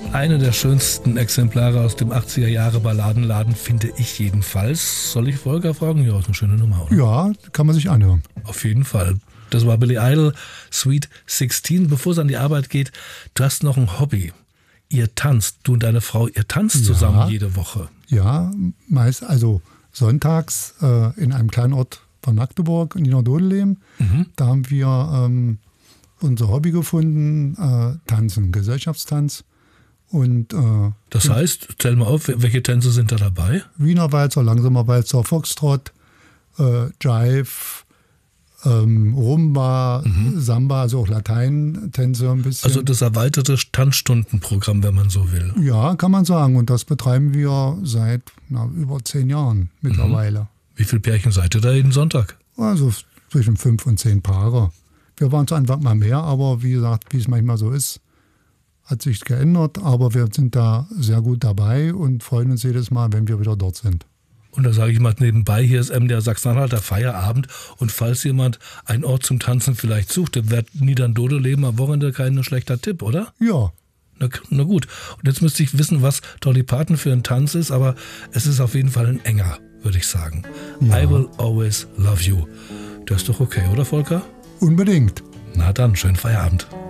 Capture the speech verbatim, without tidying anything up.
Eine der schönsten Exemplare aus dem achtziger-Jahre-Balladenladen finde ich jedenfalls. Soll ich Volker fragen? Ja, ist eine schöne Nummer, oder? Ja, kann man sich anhören. Auf jeden Fall. Das war Billy Idol, Sweet sixteen. Bevor es an die Arbeit geht, du hast noch ein Hobby. Ihr tanzt, du und deine Frau, ihr tanzt zusammen ja, jede Woche. Ja, meist, also sonntags äh, in einem kleinen Ort von Magdeburg, in Niederdodelem. Mhm. Da haben wir ähm, unser Hobby gefunden, äh, Tanzen, Gesellschaftstanz. Und, äh, das heißt, zähl mal auf, welche Tänze sind da dabei? Wiener Walzer, langsamer Walzer, Foxtrot, äh, Jive, ähm, Rumba, mhm. Samba, also auch Lateintänze ein bisschen. Also das erweiterte Tanzstundenprogramm, wenn man so will. Ja, kann man sagen. Und das betreiben wir seit na, über zehn Jahren mittlerweile. Mhm. Wie viele Pärchen seid ihr da jeden Sonntag? Also zwischen fünf und zehn Paare. Wir waren zu Anfang mal mehr, aber wie gesagt, wie es manchmal so ist, hat sich geändert, aber wir sind da sehr gut dabei und freuen uns jedes Mal, wenn wir wieder dort sind. Und da sage ich mal nebenbei, hier ist M D R Sachsen-Anhalt, Feierabend. Und falls jemand einen Ort zum Tanzen vielleicht sucht, dann wäre Niederdodelem am Wochenende kein schlechter Tipp, oder? Ja. Na, na gut. Und jetzt müsste ich wissen, was Dolly Parton für ein Tanz ist, aber es ist auf jeden Fall ein enger, würde ich sagen. Ja. I will always love you. Das ist doch okay, oder Volker? Unbedingt. Na dann, schönen Feierabend.